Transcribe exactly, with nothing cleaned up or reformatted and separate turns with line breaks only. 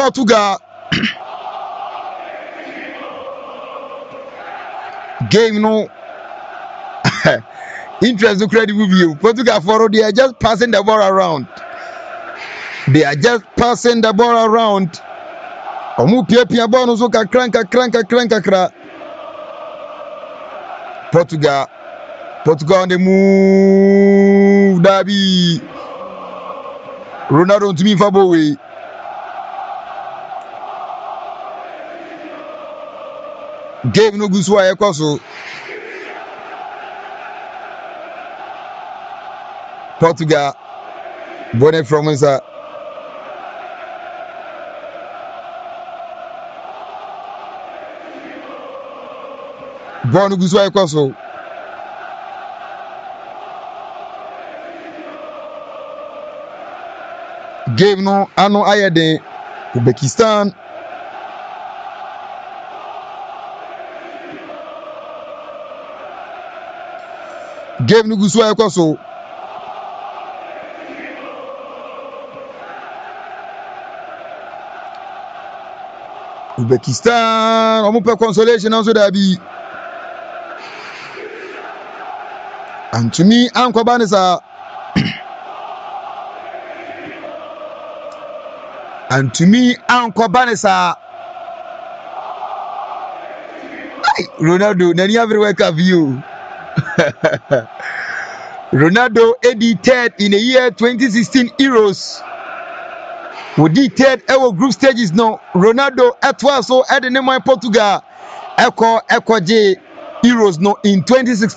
Portugal. Game no interest incredible view. Portugal for they are just passing the ball around. They are just passing the ball around. Omu pia pia ball no so ka kranka kranka kranka kra. Portugal. Portugal on the move. Dabi. Ronaldo to me for boy. Game no good so I so. Portugal. Bonnet from inside. Ball no good so I so. Game no ano ayede Uzbekistan. Game no gusu ayeko so. Uzbekistan omo pe consolation anso da bi. And to me anko banisa. And to me anko banisa. Ay, Ronaldo nani everywhere ka view. Ronaldo edited in the year twenty sixteen Euros. We did third our group stages no. Ronaldo at was so at the name of Portugal. Echo Echo J Euros no in twenty sixteen.